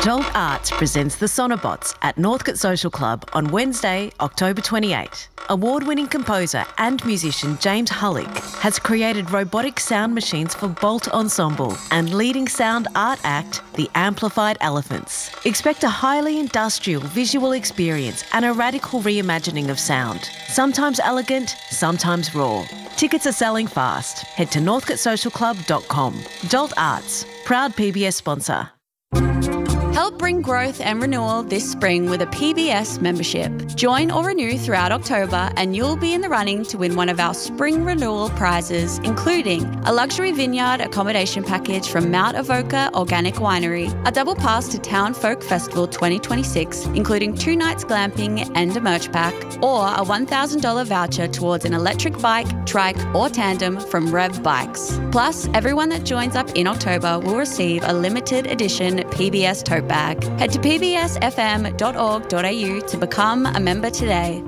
Jolt Arts presents the Sonobots at Northcote Social Club on Wednesday, October 28. Award-winning composer and musician James Hullick has created robotic sound machines for Bolt Ensemble and leading sound art act, The Amplified Elephants. Expect a highly industrial visual experience and a radical reimagining of sound. Sometimes elegant, sometimes raw. Tickets are selling fast. Head to northcotesocialclub.com. Jolt Arts, proud PBS sponsor. Help bring growth and renewal this spring with a PBS membership. Join or renew throughout October and you'll be in the running to win one of our spring renewal prizes, including a luxury vineyard accommodation package from Mount Avoca Organic Winery, a double pass to Town Folk Festival 2026, including 2 nights glamping and a merch pack, or a $1,000 voucher towards an electric bike, trike or tandem from Rev Bikes. Plus, everyone that joins up in October will receive a limited edition PBS tote bag. Head to pbsfm.org.au to become a member today.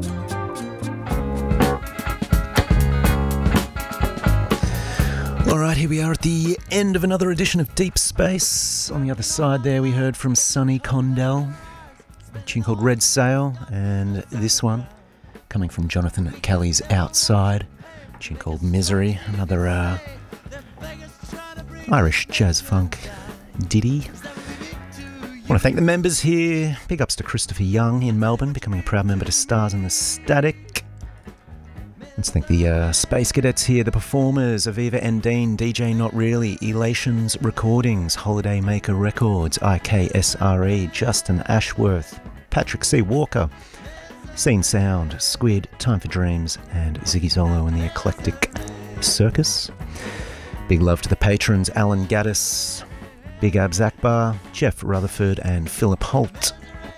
All right, here we are at the end of another edition of Deep Space. On the other side there we heard from Sonny Condell, a tune called Red Sail, and this one coming from Jonathan Kelly's Outside, a tune called Misery, another Irish jazz funk ditty. I want to thank the members here. Big ups to Christopher Young in Melbourne, becoming a proud member to Stars in the Static. Let's thank the Space Cadets here, the performers, Aviva Endine, DJ Not Really, Elations Recordings, Holiday Maker Records, IKSRE, Justin Ashworth, Patrick C. Walker, Scene Sound, Squid, Time for Dreams, and Ziggy Zolo and the Eclectic Circus. Big love to the patrons, Alan Gaddis, Big Abs Akbar, Jeff Rutherford and Philip Holt.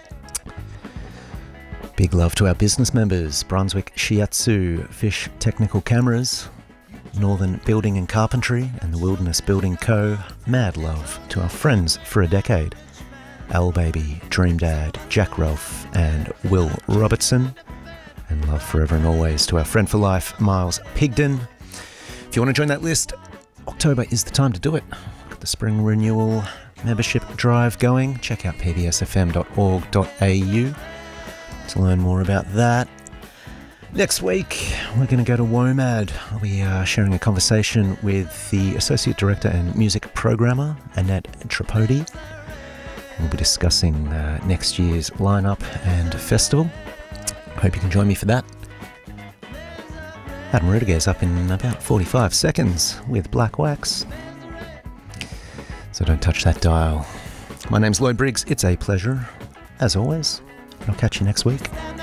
Big love to our business members, Brunswick Shiatsu, Fish Technical Cameras, Northern Building and Carpentry and the Wilderness Building Co. Mad love to our friends for a decade, Al Baby, Dream Dad, Jack Ralph and Will Robertson. And love forever and always to our friend for life, Miles Pigden. If you want to join that list, October is the time to do it. The spring renewal membership drive going. Check out pbsfm.org.au to learn more about that. Next week, we're going to go to WOMAD. I'll be sharing a conversation with the Associate Director and Music Programmer, Annette Tripodi. We'll be discussing next year's lineup and festival. Hope you can join me for that. Adam Rodriguez up in about 45 seconds with Black Wax. So don't touch that dial. My name's Lloyd Briggs. It's a pleasure, as always. I'll catch you next week.